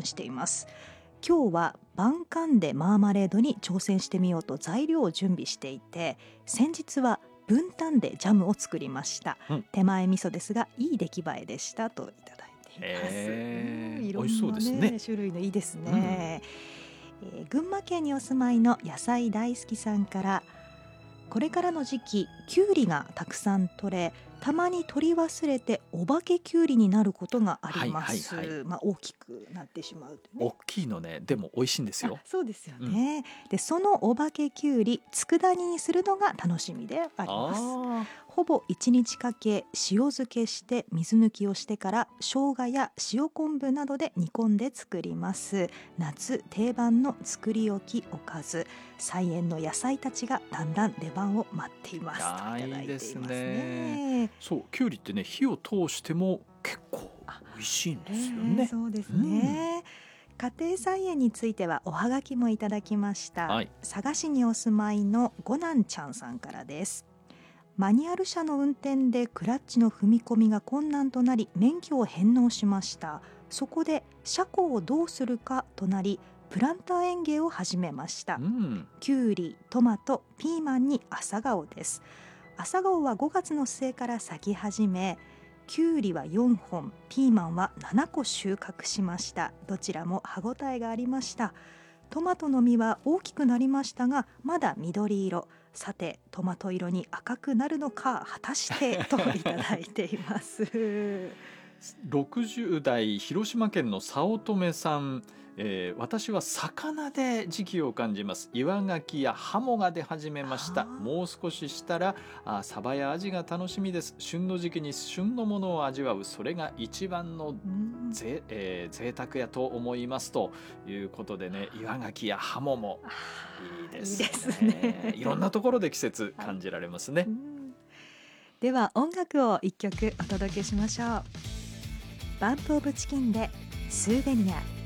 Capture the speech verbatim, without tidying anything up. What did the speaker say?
戦しています。今日はバンカンデマーマレードに挑戦してみようと材料を準備していて、先日はブンタンでジャムを作りました、うん、手前味噌ですがいい出来栄えでしたといただいています。 えー、 いろんな、ね、 美味しそうですね。 種類のいいですね、うんえー、群馬県にお住まいの野菜大好きさんから、これからの時期きゅうりがたくさん取れ、たまに取り忘れてお化けきゅうりになることがあります、はいはいはい、まあ、大きくなってしまうと、ね、 大きいのね、でも美味しいんですよ。 そうですよね、うん、でそのお化けきゅうり佃煮にするのが楽しみであります。ほぼいちにちかけ塩漬けして水抜きをしてから生姜や塩昆布などで煮込んで作ります。夏定番の作り置きおかず、菜園の野菜たちがだんだん出番を待っていますといただいていますね。いいですね。 そう、きゅうりってね、火を通しても結構美味しいんですよね、 えー、そうですね、うん、家庭菜園についてはおはがきもいただきました、はい、佐賀市にお住まいのごなんちゃんさんからです。マニュアル車の運転でクラッチの踏み込みが困難となり免許を返納しました。そこで車庫をどうするかとなりプランター園芸を始めました、うん、きゅうり、トマト、ピーマンに朝顔です。朝顔はごがつの末から咲き始め、きゅうりはよんほん、ピーマンはななこ収穫しました。どちらも歯ごたえがありました。トマトの実は大きくなりましたがまだ緑色、さてトマト色に赤くなるのか果たしてといただいていますろくじゅう代広島県の早乙女さん、えー、私は魚で時期を感じます。岩牡蠣やハモが出始めました。もう少ししたらあサバやアジが楽しみです。旬の時期に旬のものを味わう、それが一番のぜ、えー、贅沢やと思いますということでね、岩牡蠣やハモもいいですね。いいですね。いろんなところで季節感じられますね、はい、 では音楽を一曲お届けしましょう。バンプオブチキンでスーベニア。